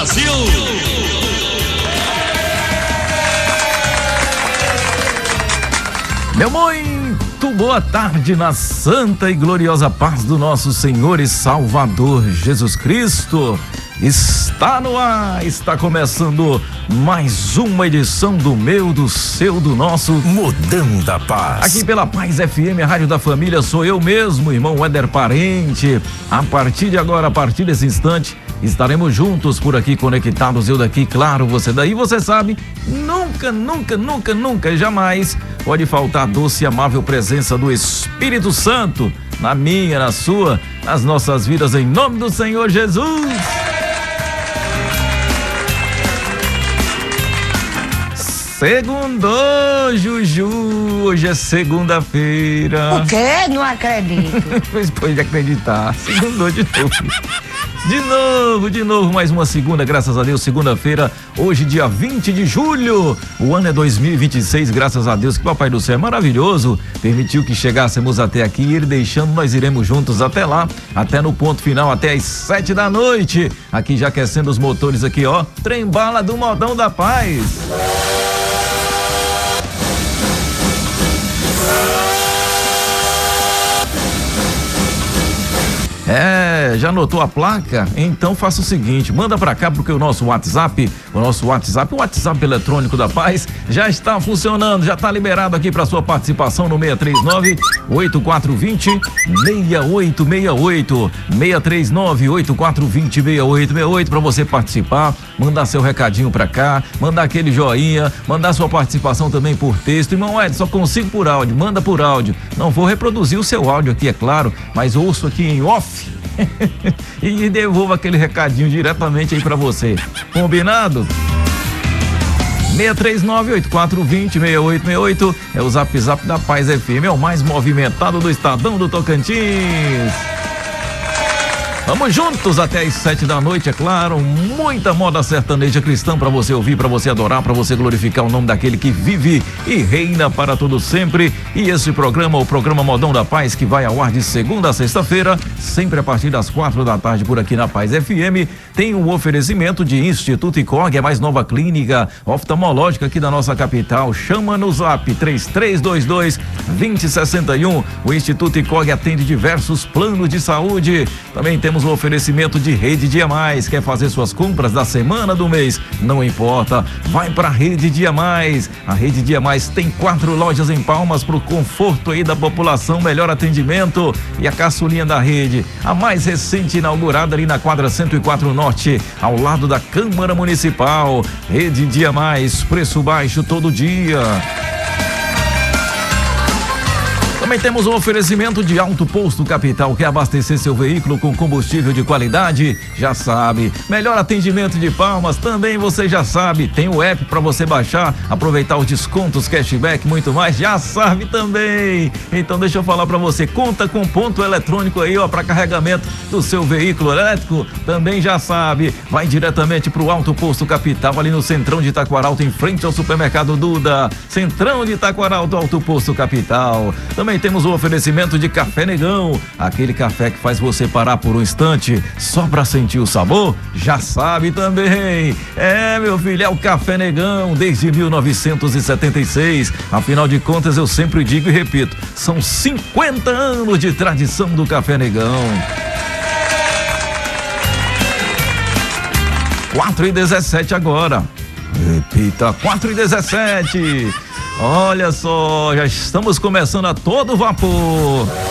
Brasil. Meu muito boa tarde na santa e gloriosa paz do nosso Senhor e Salvador Jesus Cristo. Está no ar, está começando mais uma edição do meu, do seu, do nosso Mudando a Paz. Aqui pela Paz FM, a Rádio da Família, sou eu mesmo, irmão Éder Parente. A partir de agora, a partir desse instante, estaremos juntos por aqui, conectados, eu daqui, claro, você daí. Você sabe, nunca e jamais pode faltar a doce e amável presença do Espírito Santo na minha, na sua, nas nossas vidas, em nome do Senhor Jesus. Segundou, Juju, hoje é segunda-feira. O quê? Não acredito. Pois pode acreditar, segundou de novo. De novo, mais uma segunda, graças a Deus, segunda-feira, hoje dia 20 de julho, o ano é 2026, graças a Deus, que Papai do Céu é maravilhoso, permitiu que chegássemos até aqui e ele deixando, nós iremos juntos até lá, até no ponto final, até às 7 da noite, aqui já aquecendo os motores aqui, ó, trem-bala do Modão da Paz. Já anotou a placa? Então faça o seguinte, manda pra cá porque o WhatsApp eletrônico da Paz já está funcionando, já está liberado aqui para sua participação no 639-8420-6868, 639-8420-6868, para você participar, mandar seu recadinho pra cá, mandar aquele joinha, mandar sua participação também por texto. Irmão Ed, só consigo por áudio, manda por áudio, não vou reproduzir o seu áudio aqui, é claro, mas ouço aqui em off e devolvo aquele recadinho diretamente aí pra você. Combinado? 639-8420-6868 é o Zap da Paz FM, é o mais movimentado do Estadão do Tocantins. Vamos juntos até às 7 da noite, é claro, muita moda sertaneja cristã para você ouvir, para você adorar, para você glorificar o nome daquele que vive e reina para todo sempre. E esse programa, o programa Modão da Paz, que vai ao ar de segunda a sexta-feira, sempre a partir das 4 da tarde por aqui na Paz FM, tem um oferecimento de Instituto ICOG, a mais nova clínica oftalmológica aqui da nossa capital. Chama no Zap 3322-2061. O Instituto ICOG atende diversos planos de saúde. Também temos o oferecimento de Rede Dia Mais. Quer fazer suas compras da semana, do mês? Não importa, vai pra Rede Dia Mais. A Rede Dia Mais tem 4 lojas em Palmas pro conforto aí da população, melhor atendimento. E a caçulinha da rede, a mais recente inaugurada ali na quadra 104 Norte, ao lado da Câmara Municipal. Rede Dia Mais, preço baixo todo dia. Também temos um oferecimento de Alto Posto Capital. Quer abastecer seu veículo com combustível de qualidade? Já sabe. Melhor atendimento de Palmas, também você já sabe. Tem o app para você baixar, aproveitar os descontos, cashback, muito mais. Já sabe também. Então deixa eu falar para você. Conta com ponto eletrônico aí, ó, para carregamento do seu veículo elétrico. Também já sabe. Vai diretamente pro Alto Posto Capital, ali no Centrão de Itaquaralto, em frente ao supermercado Duda. Centrão de Itaquaralto, Alto Posto Capital. Também temos o oferecimento de Café Negão, aquele café que faz você parar por um instante só pra sentir o sabor. Já sabe também. Meu filho, é o Café Negão desde 1976. Afinal de contas, eu sempre digo e repito, são 50 anos de tradição do Café Negão. 4h17 agora. Repita, 4h17. Olha só, já estamos começando a todo vapor.